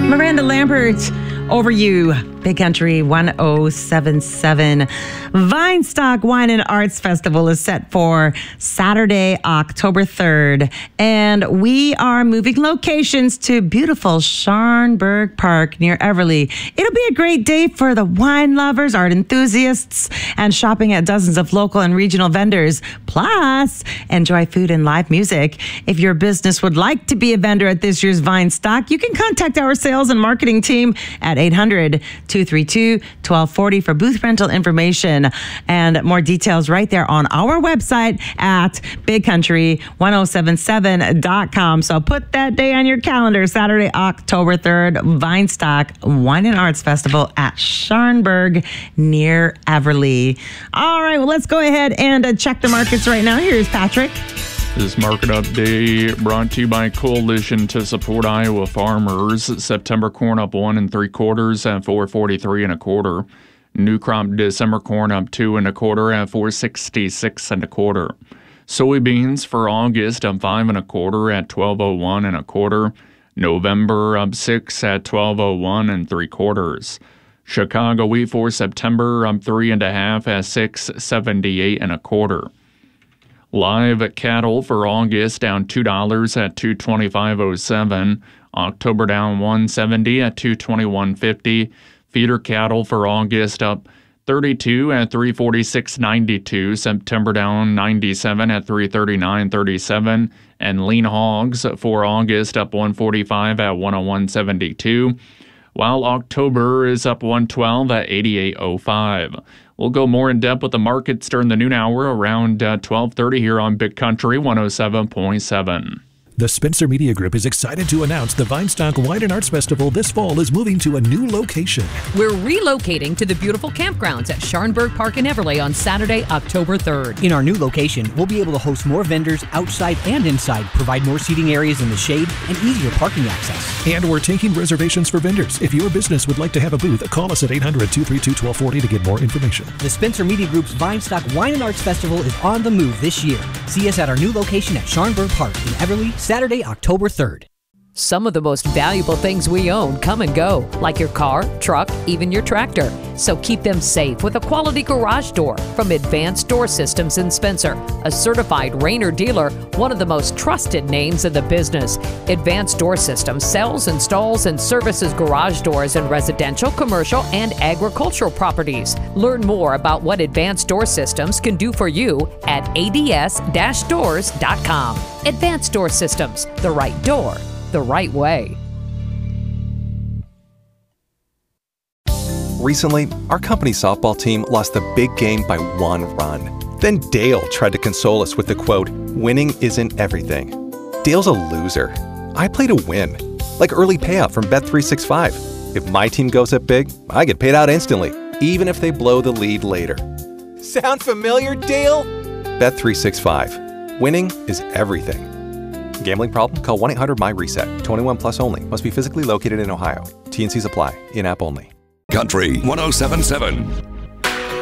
Miranda Lambert, Over You, Big Country 1077. Vinestock Wine and Arts Festival is set for Saturday, October 3rd. And we are moving locations to beautiful Sharnberg Park near Everly. It'll be a great day for the wine lovers, art enthusiasts, and shopping at dozens of local and regional vendors. Plus, enjoy food and live music. If your business would like to be a vendor at this year's Vinestock, you can contact our sales and marketing team at 800-232-1240 for booth rental information and more details right there on our website at bigcountry1077.com. So put that day on your calendar, Saturday, October 3rd, Vinestock Wine and Arts Festival at Sharnberg near Everly. All right, well, let's go ahead and check the markets right now. Here's Patrick. This market update brought to you by Coalition to Support Iowa Farmers. September corn up 1 3/4 at $4.43 1/4. New crop December corn up 2 1/4 at $4.66 1/4. Soybeans for August up 5 1/4 at $12.01 1/4. November up 6 at $12.01 3/4. Chicago wheat for September up 3 1/2 at $6.78 1/4. Live cattle for August down $2 at $225.07. October down $1.70 at $221.50. Feeder cattle for August up 32 at $346.92. September down 97 at $339.37. And lean hogs for August up 145 at $101.72. While October is up 112 at $88.05. We'll go more in depth with the markets during the noon hour around 12:30 here on Big Country 107.7. The Spencer Media Group is excited to announce the Vinestock Wine and Arts Festival this fall is moving to a new location. We're relocating to the beautiful campgrounds at Sharnberg Park in Everly on Saturday, October 3rd. In our new location, we'll be able to host more vendors outside and inside, provide more seating areas in the shade, and easier parking access. And we're taking reservations for vendors. If your business would like to have a booth, call us at 800-232-1240 to get more information. The Spencer Media Group's Vinestock Wine and Arts Festival is on the move this year. See us at our new location at Sharnberg Park in Everly, Saturday, October 3rd. Some of the most valuable things we own come and go, like your car, truck, even your tractor. So keep them safe with a quality garage door from Advanced Door Systems in Spencer, a certified Rainer dealer, one of the most trusted names in the business. Advanced Door Systems sells, installs, and services garage doors in residential, commercial, and agricultural properties. Learn more about what Advanced Door Systems can do for you at ads-doors.com. Advanced Door Systems, the right door, the right way. Recently, our company softball team lost the big game by 1 run. Then Dale tried to console us with the quote, "Winning isn't everything." Dale's a loser. I play to win, like early payout from Bet365. If my team goes up big, I get paid out instantly, even if they blow the lead later. Sound familiar, Dale? Bet365. Winning is everything. Gambling problem? Call 1-800-MY-RESET. 21 plus only. Must be physically located in Ohio. T&Cs apply. In-app only. Country 107.7.